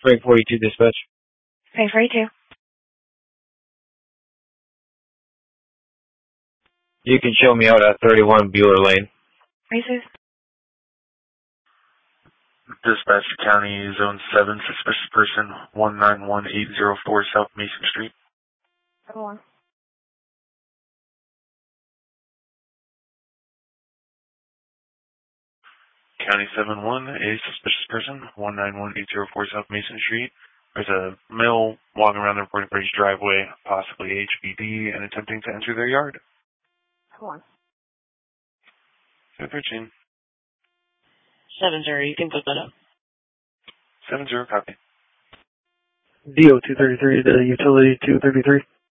Frank 42 dispatch. Frank 42. You can show me out at 31 Bueller Lane. Racers. Dispatch County Zone 7, suspicious person, 191804 South Mason Street. 1. County 7-1, a suspicious person, 191804 South Mason Street. There's a male walking around the reporting bridge driveway, possibly HBD, and attempting to enter their yard. 1. 13. 7-0, you can put that up. 7-0, copy. DO 233 to utility 233.